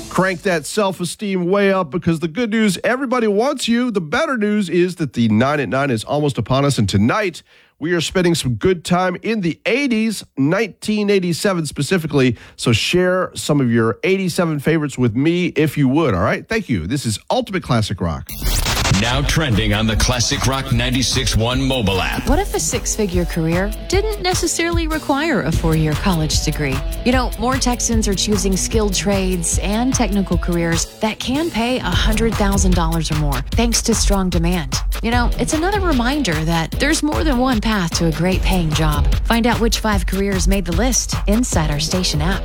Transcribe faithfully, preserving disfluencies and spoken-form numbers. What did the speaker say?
Crank that self-esteem way up, because the good news, everybody wants you. The better news is that the nine at nine is almost upon us, and tonight we are spending some good time in the eighties, nineteen eighty-seven specifically. So share some of your eighty-seven favorites with me if you would, all right? Thank you. This is Ultimate Classic Rock. Now trending on the Classic Rock ninety-six point one mobile app. What if a six-figure career didn't necessarily require a four-year college degree? You know, more Texans are choosing skilled trades and technical careers that can pay one hundred thousand dollars or more, thanks to strong demand. You know, it's another reminder that there's more than one path to a great paying job. Find out which five careers made the list inside our station app.